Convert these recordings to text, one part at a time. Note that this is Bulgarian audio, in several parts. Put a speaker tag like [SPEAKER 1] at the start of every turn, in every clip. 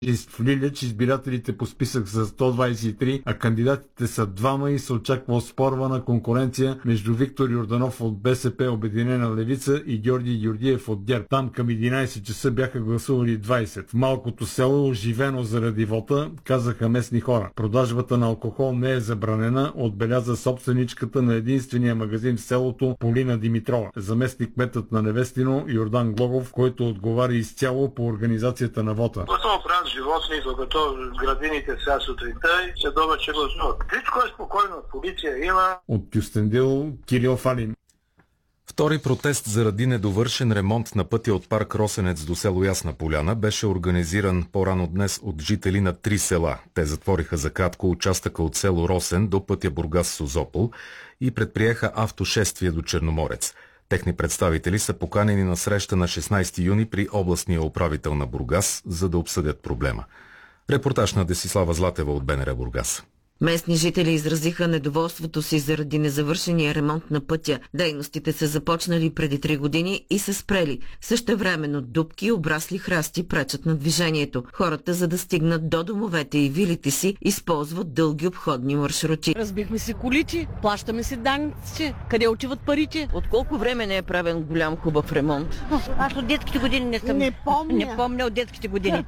[SPEAKER 1] В Лиляч избирателите по списък са 123, а кандидатите са двама и се очаква оспорвана конкуренция между Виктор Йорданов от БСП Обединена левица и Георги Георгиев от ГЕРБ. Там към 11 часа бяха гласували 20. В малкото село оживено заради вота, казаха местни хора. Продажбата на алкохол не е забранена, отбеляза собственичката на единствения магазин в селото Полина Димитрова. Заместник кметът на Невестино Йордан Глогов, който отговаря изцяло по организацията на вота.
[SPEAKER 2] Животни, докато градините сега сутринта и се доба, че гласуват. Всичко е спокойно, полиция има.
[SPEAKER 1] От Кюстендил, Кирил Фалин.
[SPEAKER 3] Втори протест заради недовършен ремонт на пътя от парк Росенец до село Ясна поляна беше организиран по-рано днес от жители на 3 села. Те затвориха за кратко участъка от село Росен до пътя Бургас-Созопол и предприеха автошествие до Черноморец. Техни представители са поканени на среща на 16 юни при областния управител на Бургас, за да обсъдят проблема. Репортаж на Десислава Златева от БНР Бургас.
[SPEAKER 4] Местни жители изразиха недоволството си заради незавършения ремонт на пътя. Дейностите са започнали преди 3 години и са спрели. Същевременно дупки и обрасли храсти пречат на движението. Хората, за да стигнат до домовете и вилите си, използват дълги обходни маршрути.
[SPEAKER 5] Разбихме си колите, плащаме си данъците. Къде отиват парите?
[SPEAKER 4] От колко време не е правен голям хубав ремонт?
[SPEAKER 5] Аз от детските години не съм.
[SPEAKER 6] Не
[SPEAKER 5] помня от детските години.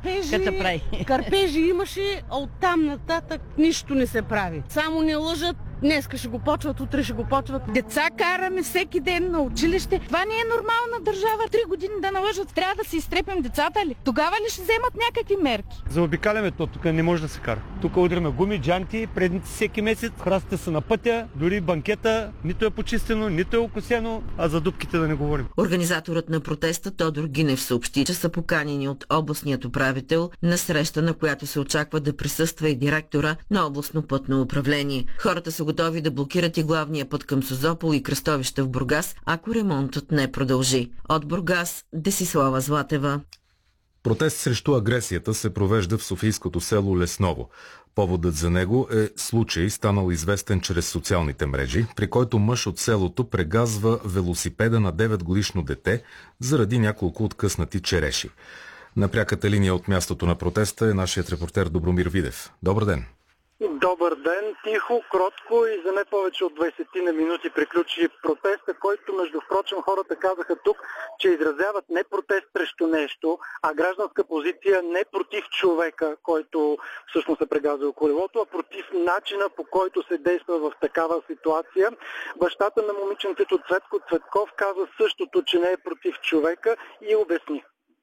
[SPEAKER 6] Кърпежи имаше, а оттам нататък нищо не се прави. Само не лъжат, днеска ще го почват, утре ще го почват. Деца караме всеки ден на училище. Това не е нормална държава. 3 години да налъжат. Трябва да си изтрепим децата ли? Тогава ли ще вземат някакви мерки?
[SPEAKER 7] Заобикаляме то, тук не може да се кара. Тук удряме гуми, джанти, предници всеки месец. Храстите са на пътя, дори банкета нито е почистено, нито е окосено, а за дупките да не говорим.
[SPEAKER 4] Организаторът на протеста Тодор Гинев съобщи, че са поканени от областният управител на среща, на която се очаква да присъства и директора на областно пътно управление. Хората са готови да блокират и главния път към Созопол и кръстовища в Бургас, ако ремонтът не продължи. От Бургас, Десислава Златева.
[SPEAKER 3] Протест срещу агресията се провежда в софийското село Лесново. Поводът за него е случай, станал известен чрез социалните мрежи, при който мъж от селото прегазва велосипеда на 9-годишно дете заради няколко откъснати череши. На пряката линия от мястото на протеста е нашият репортер Добромир Видев. Добър ден!
[SPEAKER 8] Добър ден, тихо, кротко и за не повече от 20 на минути приключи протеста, който между впрочем хората казаха тук, че изразяват не протест срещу нещо, а гражданска позиция не против човека, който всъщност е прегазил колелото, а против начина, по който се действа в такава ситуация. Бащата на момиченцето Цветко Цветков каза същото, че не е против човека и обясни.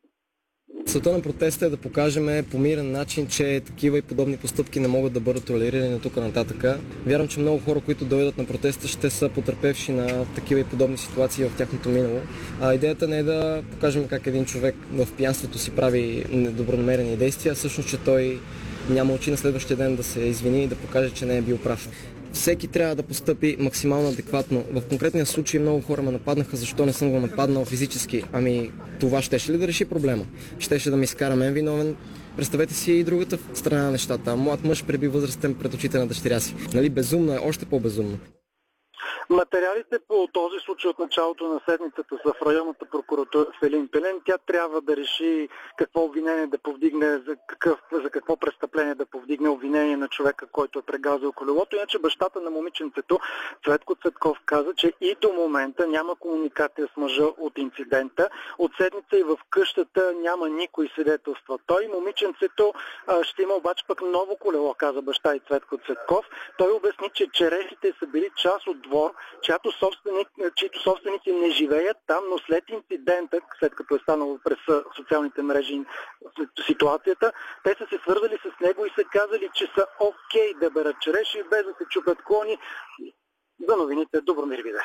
[SPEAKER 9] Целта на протеста е да покажем по мирен начин, че такива и подобни постъпки не могат да бъдат толерирани от тук нататък. Вярвам, че много хора, които дойдат на протеста, ще са потърпевши на такива и подобни ситуации в тяхното минало. Идеята не е да покажем как един човек в пиянството си прави недобронамерени действия, а всъщност, че той няма очи на следващия ден да се извини и да покаже, че не е бил прав. Всеки трябва да постъпи максимално адекватно. В конкретния случай много хора ме нападнаха, защо не съм го нападнал физически. Ами това щеше ли да реши проблема? Щеше да ми изкара мен виновен. Представете си и другата страна на нещата. Млад мъж преби възрастен пред очите на дъщеря си. Нали, безумно е, още по-безумно.
[SPEAKER 8] Материалите по този случай от началото на седмицата са в районната прокуратура в Елин Пелин. Тя трябва да реши какво обвинение да повдигне, за какво престъпление да повдигне обвинение на човека, който е прегазил колелото. Иначе бащата на момиченцето Цветко Цветков каза, че и до момента няма комуникация с мъжа от инцидента. От седмица и в къщата няма никой свидетелства. Той, момиченцето, ще има обаче пък ново колело, каза баща и Цветко Цветков. Той обясни, че черешите са били част от двор, чието собственици не живеят там, но след инцидента, след като е станало през социалните мрежи ситуацията, те са се свързали с него и са казали, че са окей да берат череши, без да се чупят клони. За новините, Добромир Видев.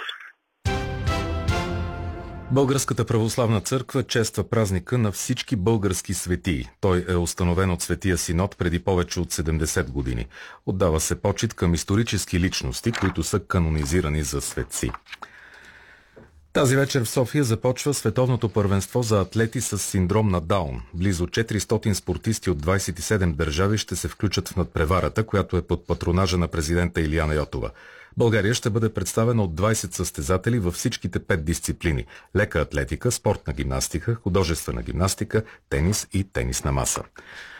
[SPEAKER 3] Българската православна църква чества празника на всички български светии. Той е установен от Светия Синод преди повече от 70 години. Отдава се почит към исторически личности, които са канонизирани за светци. Тази вечер в София започва световното първенство за атлети с синдром на Даун. Близо 400 спортисти от 27 държави ще се включат в надпреварата, която е под патронажа на президента Илияна Йотова. България ще бъде представена от 20 състезатели във всичките 5 дисциплини – лека атлетика, спортна гимнастика, художествена гимнастика, тенис и тенис на маса.